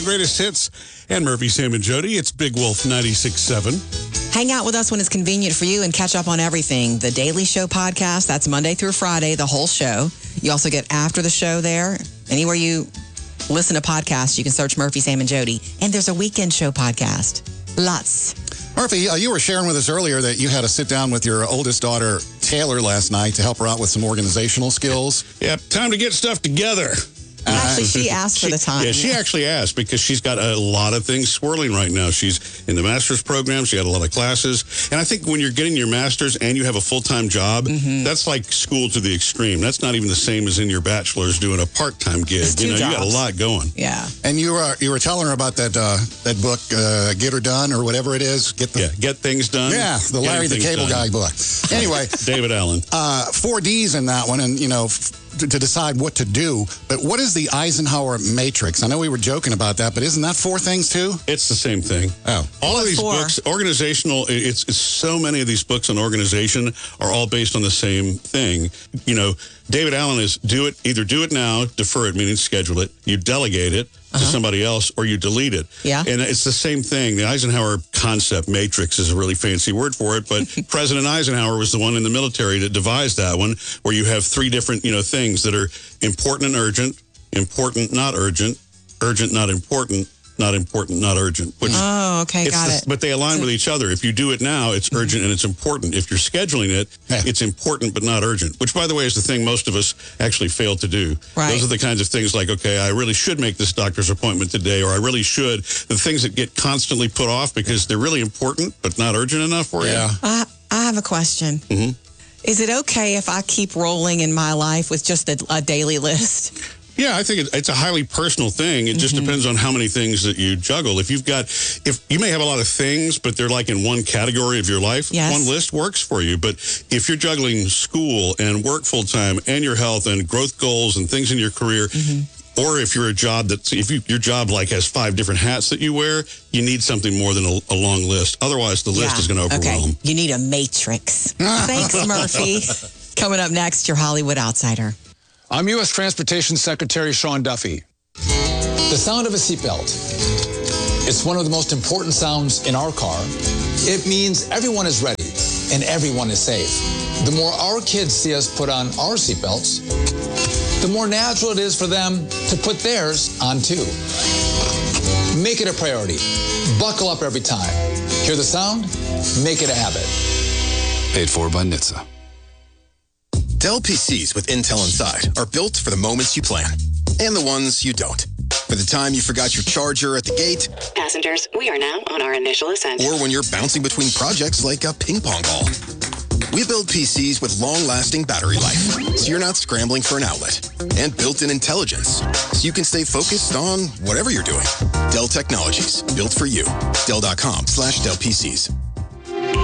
the greatest hits. And Murphy, Sam, and Jody. It's Big Wolf 96.7. Hang out with us when it's convenient for you and catch up on everything. The Daily Show podcast, that's Monday through Friday, the whole show. You also get after the show there. Anywhere you listen to podcasts, you can search Murphy, Sam, and Jody. And there's a weekend show podcast. Lots. Murphy, you were sharing with us earlier that you had to sit down with your oldest daughter, Taylor, last night to help her out with some organizational skills. Yep, time to get stuff together. Actually, she asked for the time. Yeah, she actually asked because she's got a lot of things swirling right now. She's in the master's program. She got a lot of classes. And I think when you're getting your master's and you have a full-time job, that's like school to the extreme. That's not even the same as in your bachelor's doing a part-time gig. It's two you jobs. got a lot going. Yeah. And you were telling her about that book, Get Her Done, or whatever it is. Get Things Done. Yeah, the Larry the Cable Guy book. Anyway. David Allen. 4 Ds in that one, and, to decide what to do. But what is the Eisenhower Matrix? I know we were joking about that, but isn't that 4 things too? It's the same thing. Oh. All of these books, organizational, it's so many of these books on organization are all based on the same thing. David Allen is either do it now, defer it, meaning schedule it, you delegate it to somebody else, or you delete it. Yeah. And it's the same thing. The Eisenhower concept, matrix, is a really fancy word for it, but President Eisenhower was the one in the military that devised that one, where you have 3 different, things that are important and urgent, important, not urgent, urgent, not important, not important, not urgent. Okay, got it. But they align with each other. If you do it now, it's urgent and it's important. If you're scheduling it, it's important but not urgent, which, by the way, is the thing most of us actually fail to do. Right. Those are the kinds of things like, okay, I really should make this doctor's appointment today, or I really should. The things that get constantly put off because they're really important but not urgent enough for you. I have a question. Mm-hmm. Is it okay if I keep rolling in my life with just a daily list? Yeah, I think it's a highly personal thing. It just depends on how many things that you juggle. If you may have a lot of things, but they're like in one category of your life, one list works for you. But if you're juggling school and work full time and your health and growth goals and things in your career, or if you're your job like has 5 different hats that you wear, you need something more than a long list. Otherwise, the list is going to overwhelm. Okay. You need a matrix. Thanks, Murphy. Coming up next, your Hollywood Outsider. I'm U.S. Transportation Secretary Sean Duffy. The sound of a seatbelt. It's one of the most important sounds in our car. It means everyone is ready and everyone is safe. The more our kids see us put on our seatbelts, the more natural it is for them to put theirs on too. Make it a priority. Buckle up every time. Hear the sound? Make it a habit. Paid for by NHTSA. Dell PCs with Intel inside are built for the moments you plan and the ones you don't. For the time you forgot your charger at the gate. Passengers, we are now on our initial ascent. Or when you're bouncing between projects like a ping pong ball. We build PCs with long-lasting battery life, so you're not scrambling for an outlet. And built-in intelligence, so you can stay focused on whatever you're doing. Dell Technologies, built for you. Dell.com/Dell PCs.